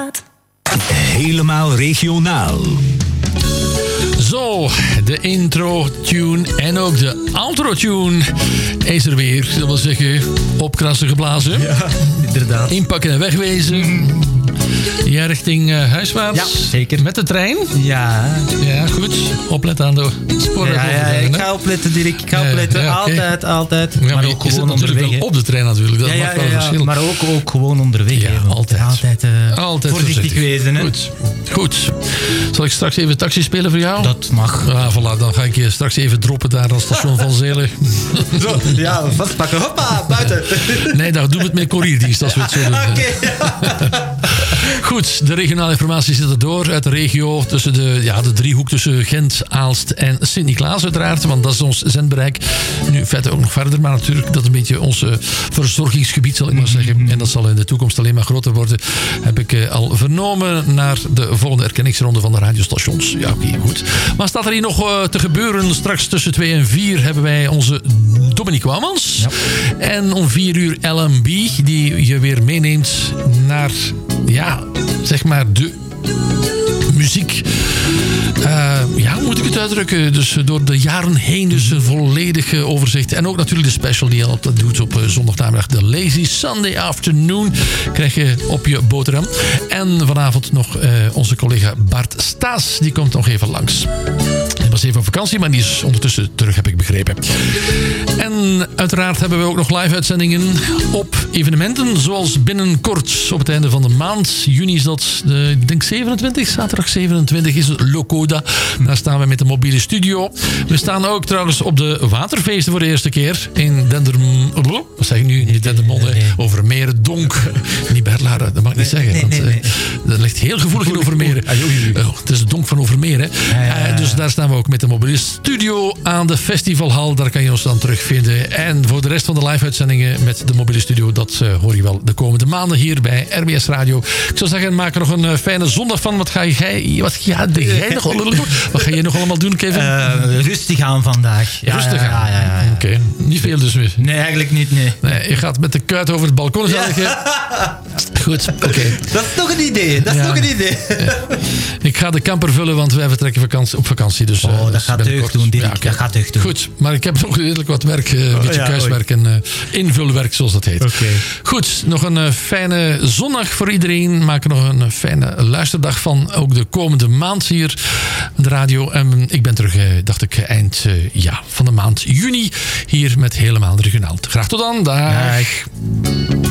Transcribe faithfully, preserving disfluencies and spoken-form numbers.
Helemaal regionaal. Zo, de intro-tune en ook de outro-tune is er weer. Dat wil zeggen, opkrassen geblazen. Ja, inderdaad. Inpakken en wegwezen. Mm. Ja, richting uh, huiswaarts. Ja, zeker. Met de trein? Ja. Ja, goed. Opletten aan de sporen. Ja, ja, ik ga opletten, Dirk. Ik ga opletten. Ja, okay. Altijd, altijd. Ja, maar ook gewoon onderweg. Wel op de trein natuurlijk. Dat ja, ja, maakt wel ja, een verschil. Maar ook, ook gewoon onderweg. Ja, hè, altijd. Altijd, uh, altijd voorzichtig wezen. Hè? Goed. Goed. Zal ik straks even taxi spelen voor jou? Dat mag. Ah, voilà. Dan ga ik je straks even droppen daar aan het station van Zelen. Zo, ja, vastpakken. Hoppa, buiten. Nee, dat doen we het met courierdienst als we het zo doen. Oké. Okay. Goed, de regionale informatie zit er door uit de regio. Tussen de, ja, de driehoek tussen Gent, Aalst en Sint-Niklaas uiteraard. Want dat is ons zendbereik. Nu, in feite ook nog verder. Maar natuurlijk, dat is een beetje ons uh, verzorgingsgebied, zal ik maar zeggen. En dat zal in de toekomst alleen maar groter worden. Heb ik uh, al vernomen naar de volgende erkenningsronde van de radiostations. Ja, oké, okay, goed. Maar staat er hier nog uh, te gebeuren? Straks tussen twee en vier hebben wij onze Dominique Wouwmans. Ja. En om vier uur L M B, die je weer meeneemt naar, ja, zeg maar de muziek. Uh, ja, hoe moet ik het uitdrukken? Dus door de jaren heen dus een volledig overzicht. En ook natuurlijk de special die al dat doet op zondagnamiddag. De Lazy Sunday Afternoon krijg je op je boterham. En vanavond nog uh, onze collega Bart Staes. Die komt nog even langs. Hij was even op vakantie, maar die is ondertussen terug, heb ik begrepen. En uiteraard hebben we ook nog live uitzendingen op evenementen. Zoals binnenkort op het einde van de maand. Juni is dat, de, ik denk zevenentwintig, zaterdag zevenentwintig is het Locoda. Daar staan we met de mobiele studio. We staan ook trouwens op de waterfeesten voor de eerste keer. In Dendermonde. Wat zeg ik nu? Niet Dendermonde. Over Meren, Donk. Niet Berlaren, dat mag ik niet zeggen. Want, nee, nee, nee. Dat ligt heel gevoelig in Overmeren. Oh, het is de Donk van Overmeren. Ja, ja, ja. Uh, dus daar staan we ook met de mobiele studio aan de festivalhal. Daar kan je ons dan terugvinden. En voor de rest van de live-uitzendingen met de mobiele studio, dat uh, hoor je wel de komende maanden hier bij R B S Radio. Ik zou zeggen, maak er nog een uh, fijne zondag van. Wat ga jij, wat ga jij nog allemaal doen? Wat ga je nog allemaal doen, Kevin? Uh, rustig aan vandaag. Ja, rustig aan? Ja, ja, ja, ja. Oké, okay. Niet veel dus meer? Nee, eigenlijk niet, nee. nee je gaat met de kuit over het balkon, zal ik ja. Goed, oké. Okay. Dat is toch een idee, dat is ja. toch een idee. Ja. Ik ga de camper vullen, want wij vertrekken vakantie, op vakantie. Dus, oh, uh, dat dus gaat deugd doen, Dirk. Ja, okay. Dat gaat deugd doen. Goed, maar ik heb nog redelijk wat werk, uh, een oh, beetje ja, kuiswerk en uh, invulwerk, zoals dat heet. Okay. Goed, nog een uh, fijne zondag voor iedereen. Maak er nog een uh, fijne luisterdag van. Ook de komende maand hier de radio. En ik ben terug, uh, dacht ik, eind uh, ja, van de maand juni hier met Helemaal Regionaal. Graag tot dan. Dag. Dag.